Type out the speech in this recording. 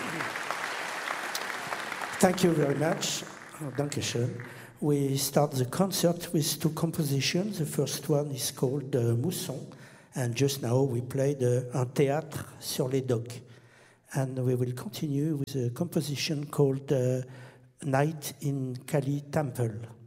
Thank you very much. Danke schön. We start the concert with two compositions. The first one is called Mousson, and just now we played Un théâtre sur les docks. And we will continue with a composition called Night in Kali Temple.